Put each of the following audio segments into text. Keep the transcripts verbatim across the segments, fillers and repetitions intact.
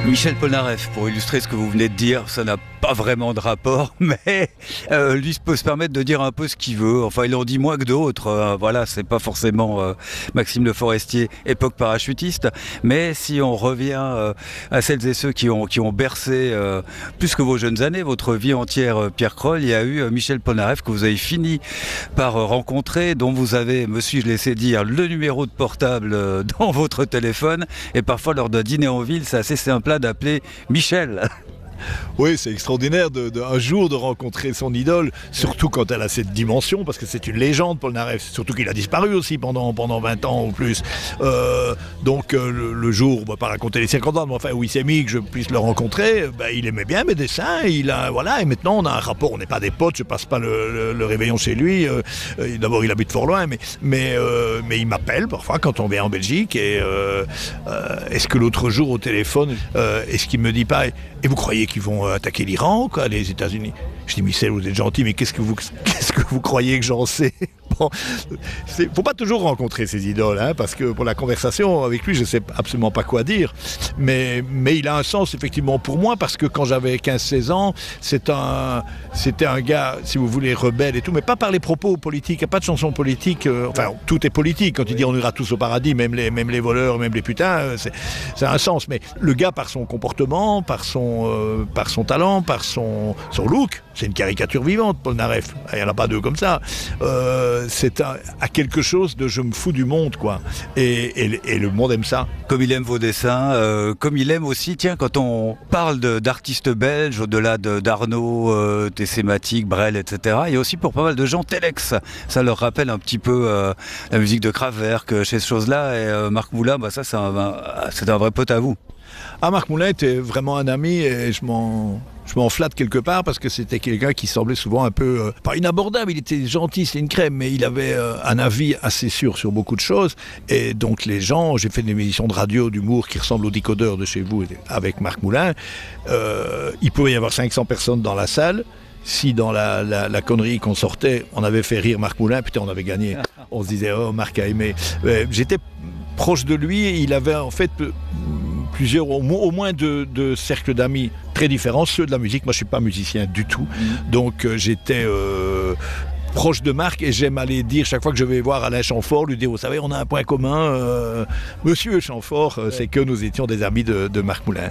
Michel Polnareff, pour illustrer ce que vous venez de dire, ça n'a pas vraiment de rapport, mais euh, lui peut se permettre de dire un peu ce qu'il veut. Enfin, il en dit moins que d'autres. Euh, voilà, c'est pas forcément euh, Maxime Le Forestier, époque parachutiste. Mais si on revient euh, à celles et ceux qui ont, qui ont bercé euh, plus que vos jeunes années, votre vie entière, euh, Pierre Kroll, il y a eu euh, Michel Polnareff que vous avez fini par euh, rencontrer, dont vous avez, me suis-je laissé dire, le numéro de portable euh, dans votre téléphone. Et parfois, lors d'un dîner en ville, c'est assez simple d'appeler Michel. Oui, c'est extraordinaire de, de, un jour de rencontrer son idole, surtout quand elle a cette dimension, parce que c'est une légende, Polnareff, surtout qu'il a disparu aussi pendant, pendant vingt ans ou plus. Euh, donc euh, le, le jour, on ne va pas raconter les circonstances, mais enfin où il s'est mis, que je puisse le rencontrer, ben, il aimait bien mes dessins, il a, voilà, et maintenant on a un rapport, on n'est pas des potes, je passe pas le, le, le réveillon chez lui, euh, euh, d'abord il habite fort loin, mais, mais, euh, mais il m'appelle parfois quand on vient en Belgique, et euh, euh, est-ce que l'autre jour au téléphone, euh, est-ce qu'il me dit pas, et, et vous croyez qu'ils vont attaquer l'Iran, quoi, les États-Unis? Je dis, Michel, vous êtes gentil, mais qu'est-ce que vous, qu'est-ce que vous croyez que j'en sais? Bon, il ne faut pas toujours rencontrer ses idoles, hein, parce que pour la conversation avec lui, je ne sais absolument pas quoi dire. Mais, mais il a un sens, effectivement, pour moi, parce que quand j'avais quinze seize ans, c'est un, c'était un gars, si vous voulez, rebelle et tout, mais pas par les propos politiques. Il n'y a pas de chanson politique. Euh, enfin, tout est politique. Quand il dit on ira tous au paradis, même les, même les voleurs, même les putains, euh, c'est, ça a un sens. Mais le gars, par son comportement, par son, euh, par son talent, par son, son look, c'est une caricature vivante, Polnareff. Il n'y en a pas deux comme ça. Euh, c'est à, à quelque chose de je me fous du monde, quoi. Et, et, et le monde aime ça. Comme il aime vos dessins, euh, comme il aime aussi, tiens, quand on parle de, d'artistes belges, au-delà de, d'Arnaud, euh, Tessématique, Brel, et cetera, il y a aussi pour pas mal de gens Telex. Ça leur rappelle un petit peu euh, la musique de Kraftwerk, chez ces choses-là. Et euh, Marc Moulin, bah ça, c'est un, c'est un vrai pote à vous. Ah, Marc Moulin était vraiment un ami et je m'en... Je m'en flatte quelque part parce que c'était quelqu'un qui semblait souvent un peu, euh, pas inabordable, il était gentil, c'est une crème, mais il avait euh, un avis assez sûr sur beaucoup de choses. Et donc les gens, j'ai fait une émission de radio d'humour qui ressemble au décodeur de chez vous avec Marc Moulin. Euh, il pouvait y avoir cinq cents personnes dans la salle. Si dans la, la, la connerie qu'on sortait, on avait fait rire Marc Moulin, putain, on avait gagné. On se disait, oh, Marc a aimé. Euh, j'étais proche de lui, il avait en fait plusieurs, au moins, au moins deux, deux cercles d'amis très différents, ceux de la musique. Moi, je ne suis pas musicien du tout, donc euh, j'étais euh, proche de Marc et j'aime aller dire, chaque fois que je vais voir Alain Chamfort, lui dire, vous savez, on a un point commun, euh, Monsieur Chamfort, euh, c'est que nous étions des amis de, de Marc Moulin.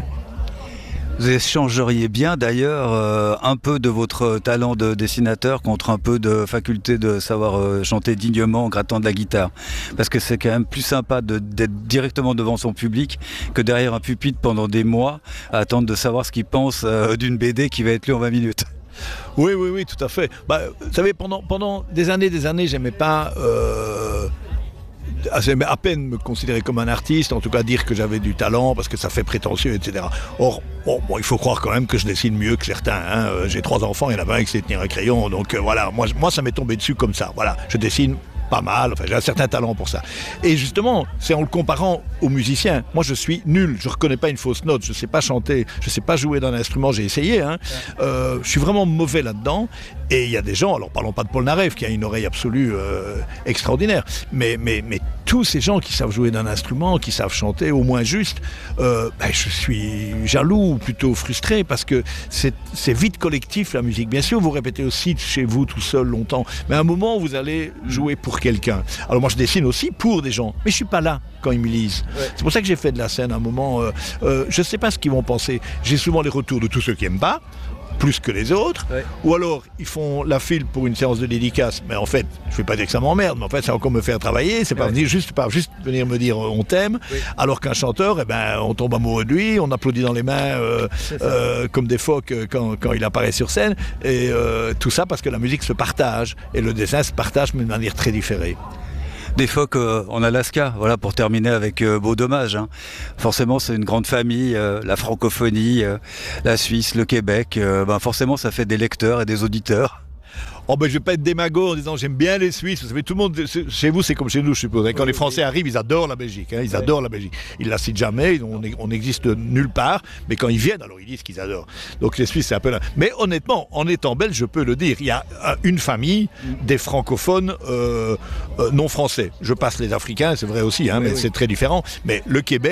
Vous échangeriez bien d'ailleurs euh, un peu de votre talent de dessinateur contre un peu de faculté de savoir euh, chanter dignement en grattant de la guitare. Parce que c'est quand même plus sympa de, d'être directement devant son public que derrière un pupitre pendant des mois à attendre de savoir ce qu'il pense euh, d'une B D qui va être lue en vingt minutes. Oui, oui, oui, tout à fait. Bah, vous savez, pendant, pendant des années, des années, j'aimais pas... Euh... J'aimais à peine me considérer comme un artiste, en tout cas dire que j'avais du talent parce que ça fait prétentieux, et cetera. Or, bon, bon, il faut croire quand même que je dessine mieux que certains. Hein. J'ai trois enfants, il y en a pas un qui sait tenir un crayon, donc euh, voilà, moi, moi ça m'est tombé dessus comme ça. Voilà, je dessine pas mal, enfin j'ai un certain talent pour ça. Et justement, c'est en le comparant aux musiciens. Moi je suis nul, je reconnais pas une fausse note, je sais pas chanter, je sais pas jouer d'un instrument, j'ai essayé, hein. euh, je suis vraiment mauvais là-dedans. Et il y a des gens, alors parlons pas de Polnareff qui a une oreille absolue euh, extraordinaire, mais, mais, mais tous ces gens qui savent jouer d'un instrument, qui savent chanter au moins juste, euh, ben, je suis jaloux ou plutôt frustré parce que c'est, c'est vite collectif la musique. Bien sûr, vous répétez aussi chez vous tout seul longtemps, mais à un moment vous allez jouer pour quelqu'un. Alors moi je dessine aussi pour des gens, mais je suis pas là quand ils me lisent. Ouais. C'est pour ça que j'ai fait de la scène à un moment, euh, euh, je sais pas ce qu'ils vont penser. J'ai souvent les retours de tous ceux qui aiment pas, plus que les autres, ouais. Ou alors ils font la file pour une séance de dédicace, mais en fait, je ne vais pas dire que ça m'emmerde, mais en fait, c'est encore me faire travailler, c'est pas, ouais. venir, juste, pas juste venir me dire euh, on t'aime, oui. Alors qu'un chanteur, eh ben, on tombe amoureux de lui, on applaudit dans les mains euh, euh, comme des phoques quand, quand il apparaît sur scène, et euh, tout ça parce que la musique se partage, et le dessin se partage, mais de manière très différée. Des phoques euh, en Alaska, voilà, pour terminer avec euh, Beau Dommage. Hein. Forcément, c'est une grande famille, euh, la francophonie, euh, la Suisse, le Québec. Euh, ben forcément, ça fait des lecteurs et des auditeurs. Oh ben je vais pas être démago en disant j'aime bien les Suisses. Vous savez, tout le monde, chez vous c'est comme chez nous, je suppose. Quand les Français arrivent, ils adorent la Belgique. Hein, ils adorent la Belgique. Ils la citent jamais. On, on n'existe nulle part. Mais quand ils viennent, alors ils disent qu'ils adorent. Donc les Suisses c'est un peu là. Mais honnêtement, en étant belge, je peux le dire. Il y a une famille des francophones euh, euh, non français. Je passe les Africains, c'est vrai aussi, hein, mais oui. C'est très différent. Mais le Québec.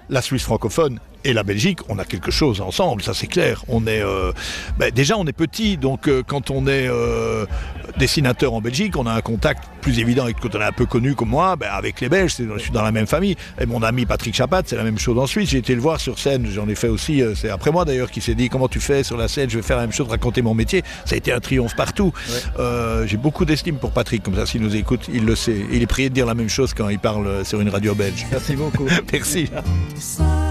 la Suisse francophone et la Belgique, on a quelque chose ensemble, ça c'est clair. On est, euh, ben déjà on est petit, donc euh, quand on est euh, dessinateur en Belgique, on a un contact plus évident, et quand on est un peu connu comme moi, ben avec les Belges, je suis dans la même famille. Et mon ami Patrick Chapat, c'est la même chose en Suisse. J'ai été le voir sur scène, j'en ai fait aussi, euh, c'est après moi d'ailleurs qui s'est dit comment tu fais sur la scène, je vais faire la même chose, raconter mon métier. Ça a été un triomphe partout. Ouais. Euh, j'ai beaucoup d'estime pour Patrick, comme ça s'il nous écoute, il le sait. Il est prié de dire la même chose quand il parle sur une radio belge. Merci beaucoup. Merci.